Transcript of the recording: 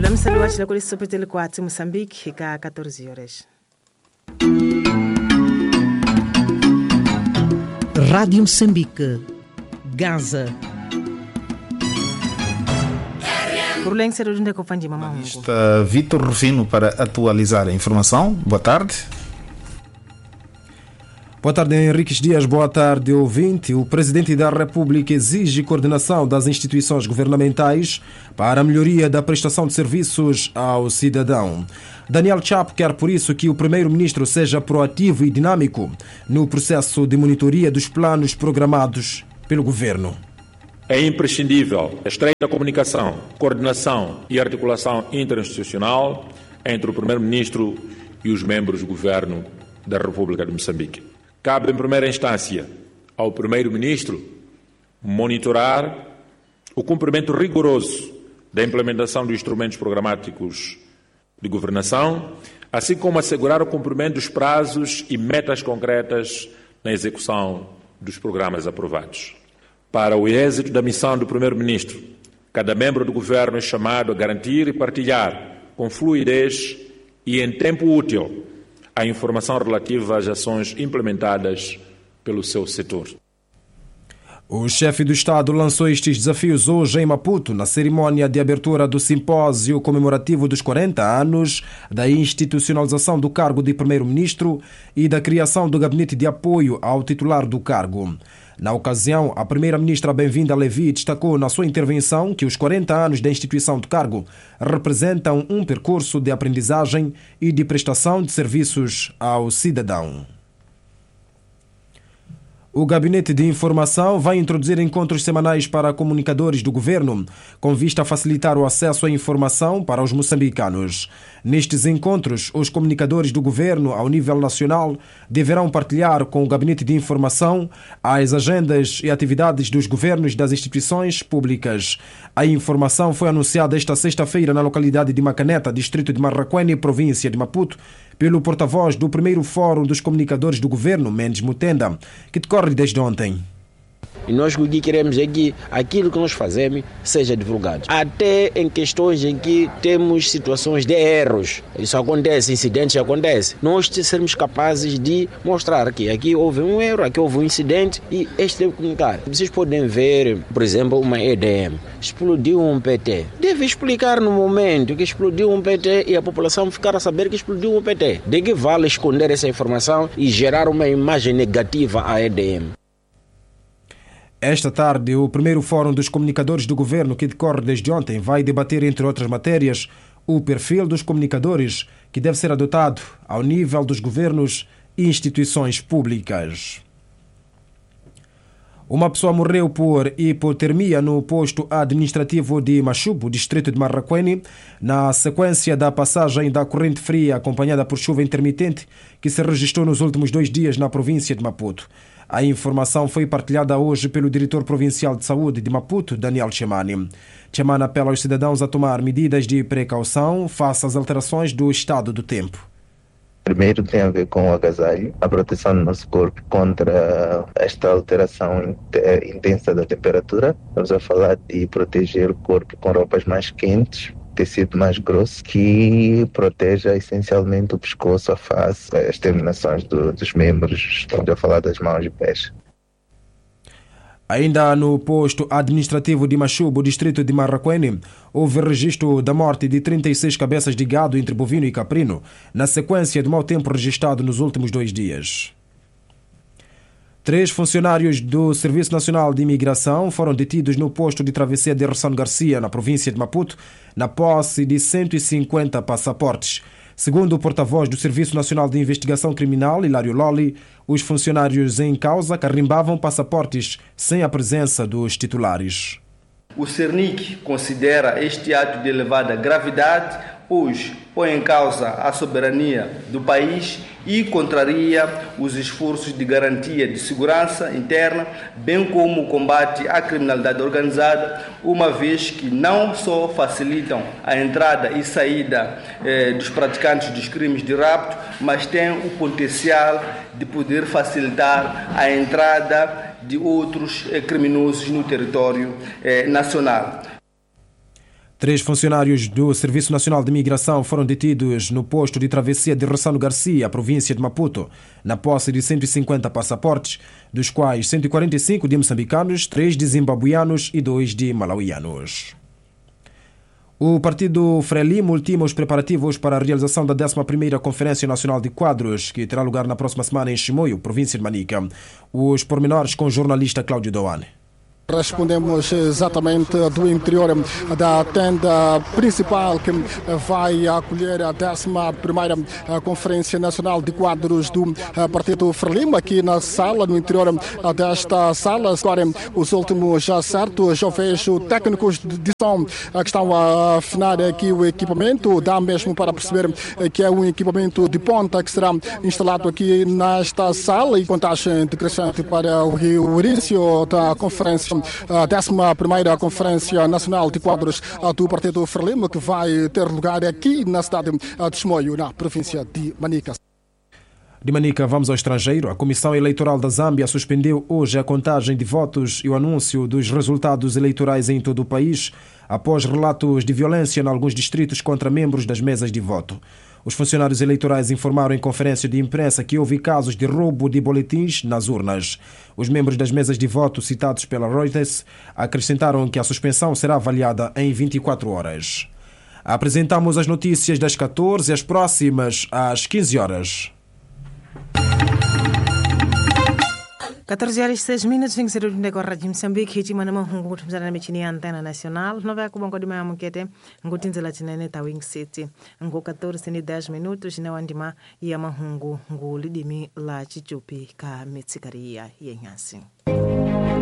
Podemos saludar a Polícia Super 4 Moçambique, cá 14 horas. Rádio Moçambique, Gaza. Está Vítor Rufino para atualizar a informação. Boa tarde. Boa tarde, Henriques Dias. Boa tarde, ouvinte. O Presidente da República exige coordenação das instituições governamentais para a melhoria da prestação de serviços ao cidadão. Daniel Chapo quer, por isso, que o Primeiro-Ministro seja proativo e dinâmico no processo de monitoria dos planos programados pelo Governo. É imprescindível a estreita comunicação, coordenação e articulação interinstitucional entre o Primeiro-Ministro e os membros do Governo da República de Moçambique. Cabe, em primeira instância, ao Primeiro-Ministro monitorar o cumprimento rigoroso da implementação dos instrumentos programáticos de governação, assim como assegurar o cumprimento dos prazos e metas concretas na execução dos programas aprovados. Para o êxito da missão do Primeiro-Ministro, cada membro do Governo é chamado a garantir e partilhar com fluidez e em tempo útil a informação relativa às ações implementadas pelo seu setor. O chefe do Estado lançou estes desafios hoje em Maputo, na cerimónia de abertura do simpósio comemorativo dos 40 anos da institucionalização do cargo de Primeiro-Ministro e da criação do gabinete de apoio ao titular do cargo. Na ocasião, a Primeira-Ministra Bem-vinda Levi destacou na sua intervenção que os 40 anos da instituição do cargo representam um percurso de aprendizagem e de prestação de serviços ao cidadão. O Gabinete de Informação vai introduzir encontros semanais para comunicadores do governo, com vista a facilitar o acesso à informação para os moçambicanos. Nestes encontros, os comunicadores do governo, ao nível nacional, deverão partilhar com o Gabinete de Informação as agendas e atividades dos governos das instituições públicas. A informação foi anunciada esta sexta-feira na localidade de Macaneta, distrito de Marraquene, província de Maputo, pelo porta-voz do primeiro Fórum dos Comunicadores do Governo, Mendes Mutenda, que decorre desde ontem. E nós o que queremos é que aquilo que nós fazemos seja divulgado. Até em questões em que temos situações de erros. Isso acontece, incidentes acontecem. Nós sermos capazes de mostrar que aqui houve um erro, aqui houve um incidente e este deve comunicar. Vocês podem ver, por exemplo, uma EDM. Explodiu um PT. Deve explicar no momento que explodiu um PT e a população ficar a saber que explodiu um PT. De que vale esconder essa informação e gerar uma imagem negativa à EDM? Esta tarde, o primeiro Fórum dos Comunicadores do Governo, que decorre desde ontem, vai debater, entre outras matérias, o perfil dos comunicadores que deve ser adotado ao nível dos governos e instituições públicas. Uma pessoa morreu por hipotermia no posto administrativo de Machubo, distrito de Marraquene, na sequência da passagem da corrente fria acompanhada por chuva intermitente que se registrou nos últimos 2 dias na província de Maputo. A informação foi partilhada hoje pelo diretor provincial de saúde de Maputo, Daniel Chemani. Chemani apela aos cidadãos a tomar medidas de precaução face às alterações do estado do tempo. Primeiro tem a ver com o agasalho, a proteção do nosso corpo contra esta alteração intensa da temperatura. Estamos a falar de proteger o corpo com roupas mais quentes, tecido mais grosso, que proteja essencialmente o pescoço, a face, as terminações dos membros. Estamos a falar das mãos e pés. Ainda no posto administrativo de Machubo, distrito de Marraquene, houve registro da morte de 36 cabeças de gado entre bovino e caprino, na sequência do mau tempo registrado nos últimos 2 dias. 3 funcionários do Serviço Nacional de Imigração foram detidos no posto de travessia de Ressano Garcia, na província de Maputo, na posse de 150 passaportes. Segundo o porta-voz do Serviço Nacional de Investigação Criminal, Hilário Loli, os funcionários em causa carimbavam passaportes sem a presença dos titulares. O CERNIC considera este ato de elevada gravidade, pois põe em causa a soberania do país e contraria os esforços de garantia de segurança interna, bem como o combate à criminalidade organizada, uma vez que não só facilitam a entrada e saída dos praticantes dos crimes de rapto, mas têm o potencial de poder facilitar a entrada de outros criminosos no território nacional. 3 funcionários do Serviço Nacional de Imigração foram detidos no posto de travessia de Ressano Garcia, província de Maputo, na posse de 150 passaportes, dos quais 145 de moçambicanos, 3 de zimbabuianos e 2 de malauianos. O Partido Frelimo ultima os preparativos para a realização da 11ª Conferência Nacional de Quadros, que terá lugar na próxima semana em Chimoio, província de Manica. Os pormenores com o jornalista Cláudio Doane. Respondemos exatamente do interior da tenda principal que vai acolher a 11ª Conferência Nacional de Quadros do Partido Frelimo, aqui na sala, no interior desta sala. Agora, os últimos acertos, já vejo técnicos de som que estão a afinar aqui o equipamento, dá mesmo para perceber que é um equipamento de ponta que será instalado aqui nesta sala e contagem decrescente para o início da conferência. A 11ª Conferência Nacional de Quadros do Partido Frelimo, que vai ter lugar aqui na cidade de Chimoio, na província de Manica. De Manica, vamos ao estrangeiro. A Comissão Eleitoral da Zâmbia suspendeu hoje a contagem de votos e o anúncio dos resultados eleitorais em todo o país, após relatos de violência em alguns distritos contra membros das mesas de voto. Os funcionários eleitorais informaram em conferência de imprensa que houve casos de roubo de boletins nas urnas. Os membros das mesas de voto citados pela Reuters acrescentaram que a suspensão será avaliada em 24 horas. Apresentamos as notícias das 14, as próximas às 15 horas. 14 horas e 6 minutos, vem ser o dia agora de Moçambique, que mana mahungu tumzana mechini antena nacional, não vai kubango de mama mukete, ngutinze latinene Tawing City, ngo 14 e 10 minutos, na wandima ya mahungu ngulidimi la chichupi ka metsikaria yenhasi.